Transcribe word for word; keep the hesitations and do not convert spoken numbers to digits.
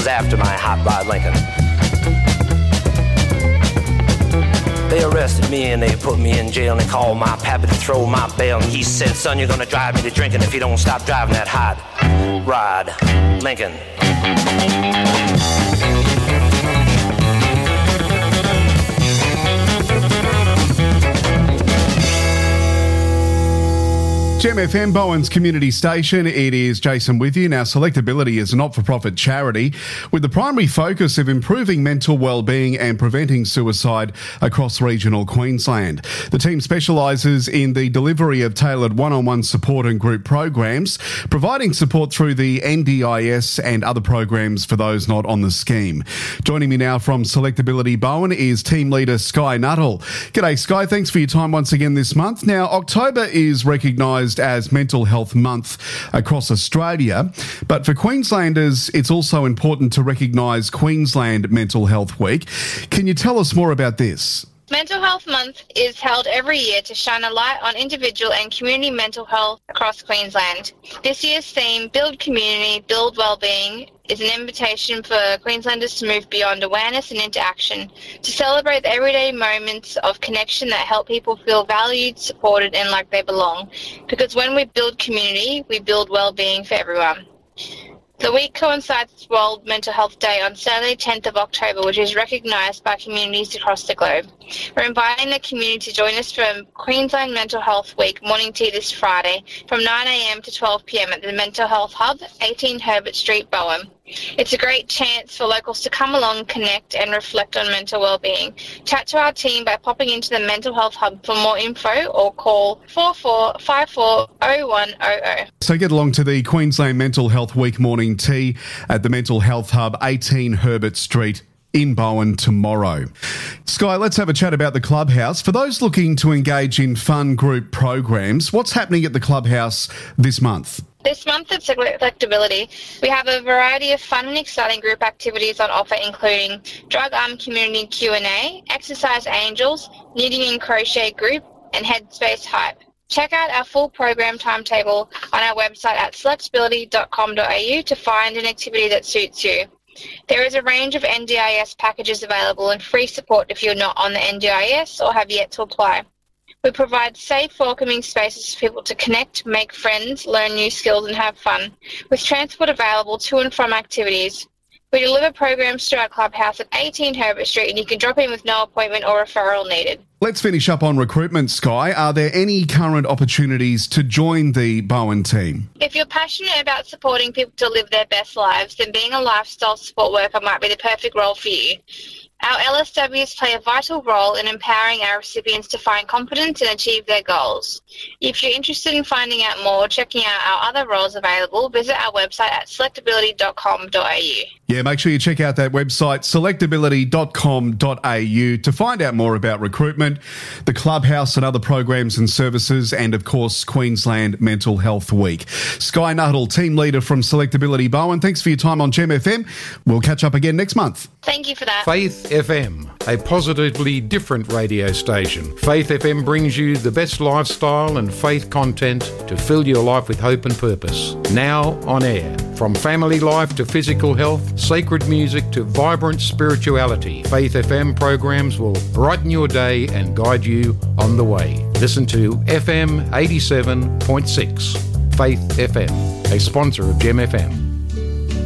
was after my hot rod Lincoln. They arrested me and they put me in jail and they called my pappy to throw my bail. And he said, son, you're gonna drive me to drinking if you don't stop driving that hot rod Lincoln. Gem F M, Bowen's community station. It is Jason with you. Now, Selectability is a not-for-profit charity with the primary focus of improving mental well-being and preventing suicide across regional Queensland. The team specialises in the delivery of tailored one-on-one support and group programs, providing support through the N D I S and other programs for those not on the scheme. Joining me now from Selectability Bowen is team leader Sky Nuttall. G'day, Sky. Thanks for your time once again this month. Now, October is recognised as Mental Health Month across Australia, but for Queenslanders, it's also important to recognise Queensland Mental Health Week. Can you tell us more about this? Mental Health Month is held every year to shine a light on individual and community mental health across Queensland. This year's theme, Build Community, Build Wellbeing, is an invitation for Queenslanders to move beyond awareness and into action, to celebrate the everyday moments of connection that help people feel valued, supported and like they belong. Because when we build community, we build wellbeing for everyone. The week coincides with World Mental Health Day on Saturday, tenth of October, which is recognised by communities across the globe. We're inviting the community to join us for Queensland Mental Health Week morning tea this Friday from nine a.m. to twelve p.m. at the Mental Health Hub, eighteen Herbert Street, Bowen. It's a great chance for locals to come along, connect and reflect on mental wellbeing. Chat to our team by popping into the Mental Health Hub for more info or call four four five four oh one oh oh. So get along to the Queensland Mental Health Week morning tea at the Mental Health Hub, eighteen Herbert Street in Bowen tomorrow. Sky, let's have a chat about the Clubhouse. For those looking to engage in fun group programs, what's happening at the Clubhouse this month? This month of Selectability, we have a variety of fun and exciting group activities on offer, including Drug Arm Community Q and A, Exercise Angels, Knitting and Crochet Group, and Headspace Hype. Check out our full program timetable on our website at selectability dot com dot a u to find an activity that suits you. There is a range of N D I S packages available and free support if you're not on the N D I S or have yet to apply. We provide safe, welcoming spaces for people to connect, make friends, learn new skills and have fun, with transport available to and from activities. We deliver programs to our Clubhouse at eighteen Herbert Street and you can drop in with no appointment or referral needed. Let's finish up on recruitment, Sky. Are there any current opportunities to join the Bowen team? If you're passionate about supporting people to live their best lives, then being a lifestyle support worker might be the perfect role for you. Our L S Ws play a vital role in empowering our recipients to find confidence and achieve their goals. If you're interested in finding out more or checking out our other roles available, visit our website at selectability dot com dot a u. Yeah, make sure you check out that website, selectability dot com dot a u, to find out more about recruitment, the Clubhouse and other programs and services, and of course, Queensland Mental Health Week. Sky Nuttall, team leader from Selectability Bowen, thanks for your time on Gem F M. We'll catch up again next month. Thank you for that. Faith F M, a positively different radio station. Faith F M brings you the best lifestyle and faith content to fill your life with hope and purpose. Now on air. From family life to physical health, sacred music to vibrant spirituality, Faith F M programs will brighten your day and guide you on the way. Listen to F M eighty-seven point six, Faith F M, a sponsor of Gem F M.